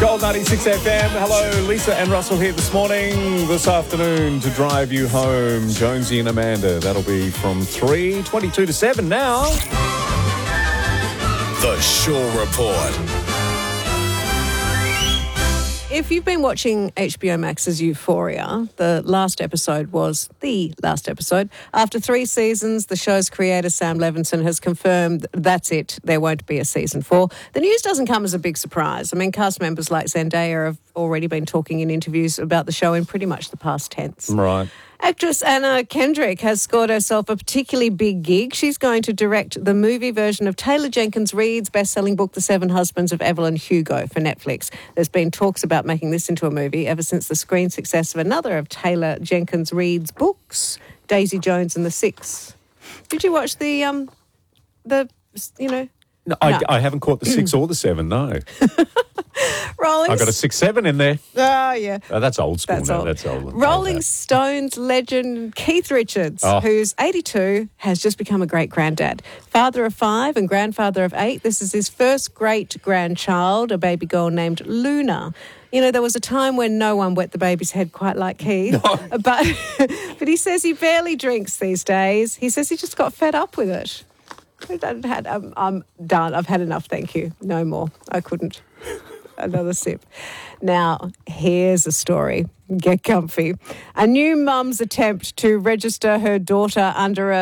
Gold 96 FM. Hello, Lisa and Russell here this morning, this afternoon to drive you home. Jonesy and Amanda. That'll be from 3:22 to 7 now. The Shaw Report. If you've been watching HBO Max's Euphoria, the last episode was the last episode. After 3 seasons, the show's creator, Sam Levinson, has confirmed that's it. There won't be a season 4. The news doesn't come as a big surprise. I mean, cast members like Zendaya have already been talking in interviews about the show in pretty much the past tense. Right. Actress Anna Kendrick has scored herself a particularly big gig. She's going to direct the movie version of Taylor Jenkins Reid's best-selling book, The Seven Husbands of Evelyn Hugo, for Netflix. There's been talks about making this into a movie ever since the screen success of another of Taylor Jenkins Reid's books, Daisy Jones and the Six. Did you watch No, I haven't caught the 6 or the 7, no. Rolling... I got a 6-7 in there. Oh, yeah. Oh, that's old school now. Old. That's old. Rolling Stones legend Keith Richards, who's 82, has just become a great-granddad. Father of 5 and grandfather of 8. This is his first great-grandchild, a baby girl named Luna. You know, there was a time when no one wet the baby's head quite like Keith. No. But he says he barely drinks these days. He says he just got fed up with it. I'm done. I've had enough, thank you. No more. I couldn't. Another sip. Now, here's a story. Get comfy. A new mum's attempt to register her daughter under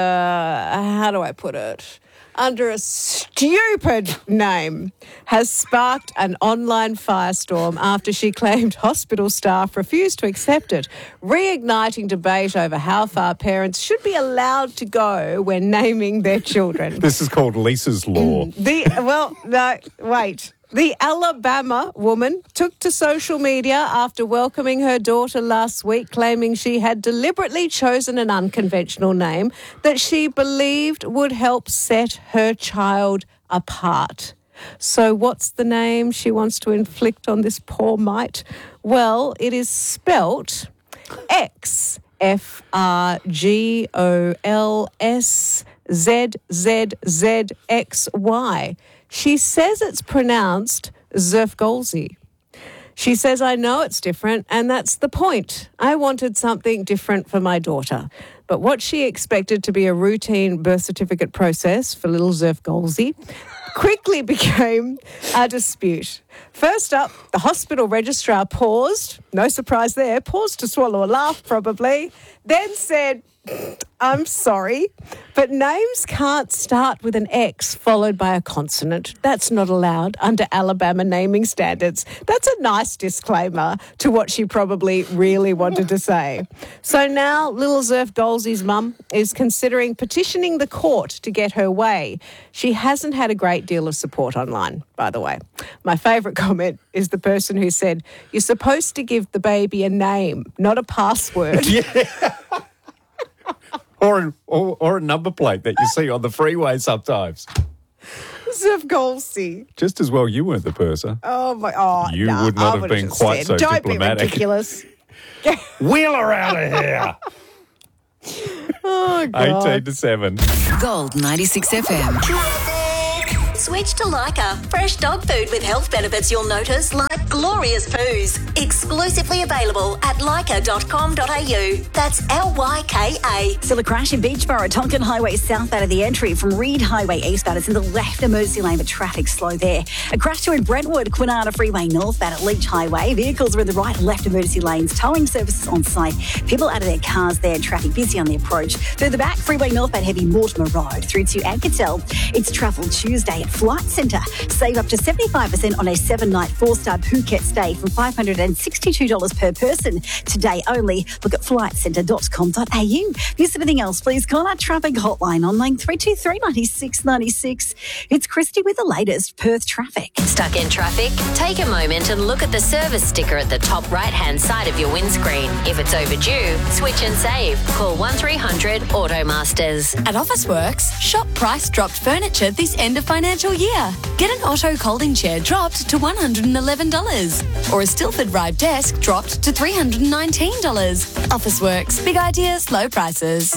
under a stupid name has sparked an online firestorm after she claimed hospital staff refused to accept it, reigniting debate over how far parents should be allowed to go when naming their children. This is called Lisa's Law. The Alabama woman took to social media after welcoming her daughter last week, claiming she had deliberately chosen an unconventional name that she believed would help set her child apart. So what's the name she wants to inflict on this poor mite? Well, it is spelt XFRGOLSZZZXY. She says it's pronounced Zerfgolzi. She says, I know it's different, and that's the point. I wanted something different for my daughter. But what she expected to be a routine birth certificate process for little Zerfgolzi quickly became a dispute. First up, the hospital registrar paused, no surprise there, paused to swallow a laugh probably, then said, I'm sorry, but names can't start with an X followed by a consonant. That's not allowed under Alabama naming standards. That's a nice disclaimer to what she probably really wanted to say. So now little Zerfgolzi's mum is considering petitioning the court to get her way. She hasn't had a great deal of support online, by the way. My favourite comment is the person who said, you're supposed to give the baby a name, not a password. Yeah. Or a number plate that you see on the freeway sometimes. Zerfgolzi. Just as well you weren't the purser. Oh, my... You would not have been quite so Don't diplomatic. Be ridiculous. Wheel her out of here. Oh, God. 18 to 7. Gold 96 FM. Switch to Lyca. Fresh dog food with health benefits you'll notice, like glorious poos. Exclusively available at lyca.com.au. That's LYKA. Still a crash in Beachborough, Tonkin Highway southbound of the entry from Reed Highway eastbound. It's in the left emergency lane, but traffic slow there. A crash too in Brentwood, Kwinana Freeway northbound at Leach Highway. Vehicles are in the right and left emergency lanes. Towing services on site. People out of their cars there. Traffic busy on the approach. Through the back, Freeway northbound heavy Mortimer Road. Through to Anketel. It's Travel Tuesday at Flight Centre. Save up to 75% on a 7-night 4-star Phuket stay from $562 per person. Today only. Look at flightcentre.com.au. If there's anything else, please call our traffic hotline on line 323 96 96. It's Christy with the latest Perth traffic. Stuck in traffic? Take a moment and look at the service sticker at the top right-hand side of your windscreen. If it's overdue, switch and save. Call 1300 Automasters. At Officeworks, shop price dropped furniture this end of financial year. Get an Otto Colding chair dropped to $111 or a Stilford Ride desk dropped to $319. Officeworks, big ideas, low prices.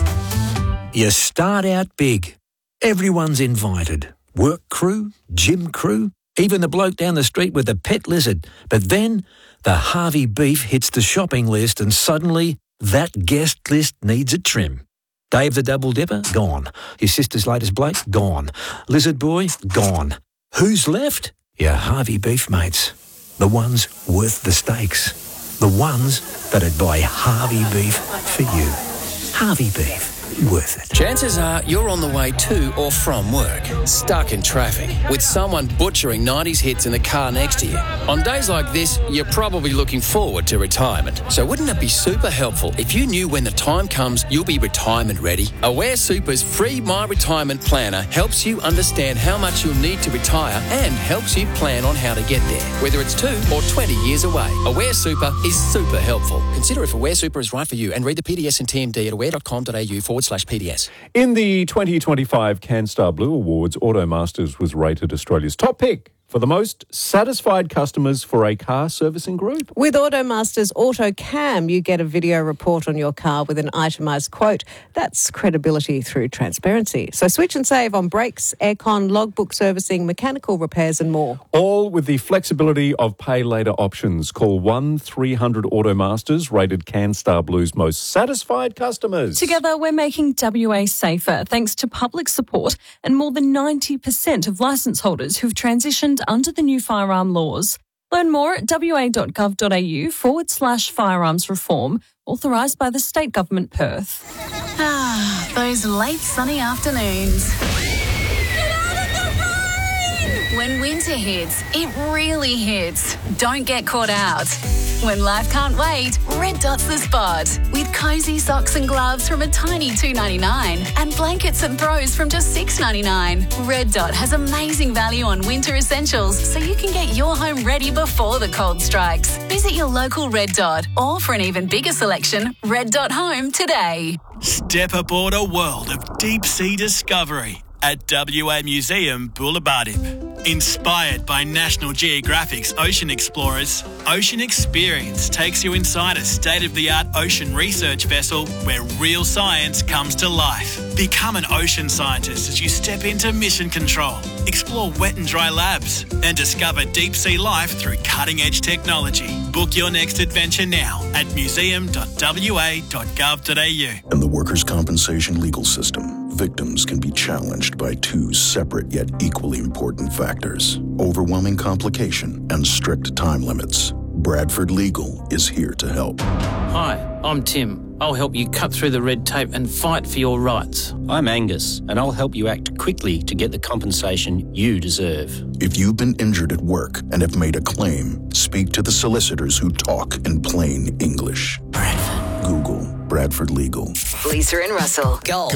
You start out big. Everyone's invited. Work crew, gym crew, even the bloke down the street with the pet lizard. But then the Harvey beef hits the shopping list and suddenly that guest list needs a trim. Dave the Double Dipper, gone. Your sister's latest Blake, gone. Lizard Boy, gone. Who's left? Your Harvey beef mates. The ones worth the stakes. The ones that'd buy Harvey beef for you. Harvey beef. Worth it. Chances are you're on the way to or from work, stuck in traffic, with someone butchering 90s hits in the car next to you. On days like this, you're probably looking forward to retirement. So wouldn't it be super helpful if you knew when the time comes you'll be retirement ready? Aware Super's free My Retirement Planner helps you understand how much you'll need to retire and helps you plan on how to get there, whether it's 2 or 20 years away. Aware Super is super helpful. Consider if Aware Super is right for you and read the PDS and TMD at aware.com.au/PDS. In the 2025 CanStar Blue Awards, Automasters was rated Australia's top pick for the most satisfied customers for a car servicing group. With Automasters AutoCam, you get a video report on your car with an itemised quote. That's credibility through transparency. So switch and save on brakes, aircon, logbook servicing, mechanical repairs and more. All with the flexibility of pay later options. Call 1-300 Automasters, rated CanStar Blue's most satisfied customers. Together, we're making WA safer thanks to public support and more than 90% of licence holders who've transitioned under the new firearm laws. Learn more at wa.gov.au/firearms reform, authorised by the State Government Perth. Those late sunny afternoons. When winter hits, it really hits. Don't get caught out. When life can't wait, Red Dot's the spot. With cosy socks and gloves from a tiny $2.99 and blankets and throws from just $6.99. Red Dot has amazing value on winter essentials so you can get your home ready before the cold strikes. Visit your local Red Dot or for an even bigger selection, Red Dot Home today. Step aboard a world of deep sea discovery at WA Museum Bulabarib. Inspired by National Geographic's Ocean Explorers, Ocean Experience takes you inside a state-of-the-art ocean research vessel where real science comes to life. Become an ocean scientist as you step into mission control, explore wet and dry labs, and discover deep-sea life through cutting-edge technology. Book your next adventure now at museum.wa.gov.au. In the workers' compensation legal system, victims can be challenged by two separate yet equally important factors: overwhelming complication and strict time limits. Bradford Legal is here to help. Hi, I'm Tim. I'll help you cut through the red tape and fight for your rights. I'm Angus, and I'll help you act quickly to get the compensation you deserve. If you've been injured at work and have made a claim, speak to the solicitors who talk in plain English. Bradford. Google Bradford Legal. Lisa and Russell. Gold.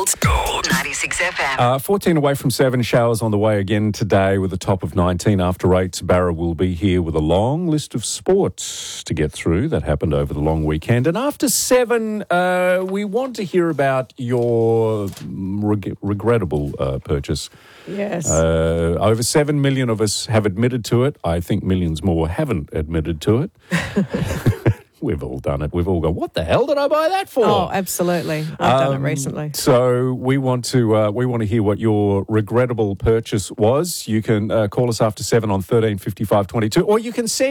96 FM. 14 away from 7, showers on the way again today with a top of 19 after 8. Barra will be here with a long list of sports to get through that happened over the long weekend. And after 7, we want to hear about your regrettable purchase. Yes. Over 7 million of us have admitted to it. I think millions more haven't admitted to it. We've all done it. We've all gone, what the hell did I buy that for? Oh, absolutely. I've done it recently. So we want to hear what your regrettable purchase was. You can call us after 7 on 135522, or you can send